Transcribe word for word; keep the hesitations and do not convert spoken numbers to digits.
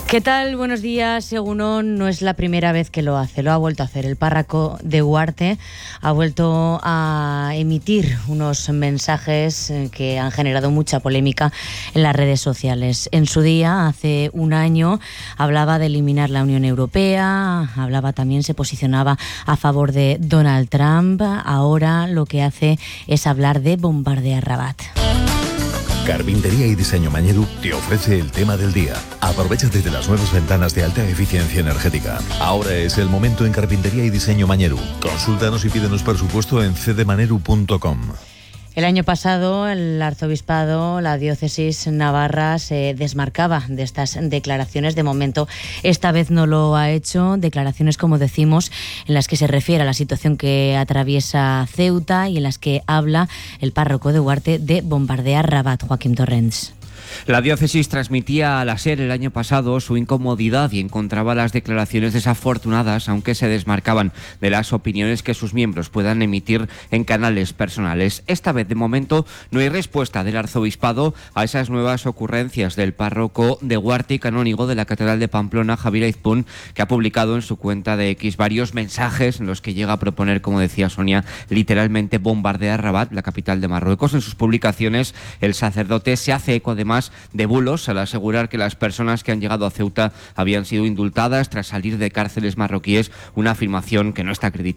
¿Qué tal? Buenos días. Egunon no es la primera vez que lo hace, lo ha vuelto a hacer. El párroco de Huarte ha vuelto a emitir unos mensajes que han generado mucha polémica en las redes sociales. En su día, hace un año, hablaba de eliminar la Unión Europea, hablaba también, se posicionaba a favor de Donald Trump. Ahora lo que hace es hablar de bombardear Rabat. Carpintería y Diseño Mañedu te ofrece el tema del día. Aprovecha desde las nuevas ventanas de alta eficiencia energética. Ahora es el momento en Carpintería y Diseño Mañedu. Consúltanos y pídenos presupuesto en c d maneru punto com. El año pasado el arzobispado, la diócesis navarra, se desmarcaba de estas declaraciones. De momento, esta vez no lo ha hecho. Declaraciones, como decimos, en las que se refiere a la situación que atraviesa Ceuta y en las que habla el párroco de Huarte de bombardear Rabat. Joaquín Torrents. La diócesis transmitía a la SER el año pasado su incomodidad y encontraba las declaraciones desafortunadas, aunque se desmarcaban de las opiniones que sus miembros puedan emitir en canales personales. Esta vez, de momento, no hay respuesta del arzobispado a esas nuevas ocurrencias del párroco de Huarte y canónigo de la Catedral de Pamplona, Javier Aizpún, que ha publicado en su cuenta de X varios mensajes en los que llega a proponer, como decía Sonia, literalmente bombardear Rabat, la capital de Marruecos. En sus publicaciones, el sacerdote se hace eco, además, de bulos al asegurar que las personas que han llegado a Ceuta habían sido indultadas tras salir de cárceles marroquíes, una afirmación que no está acreditada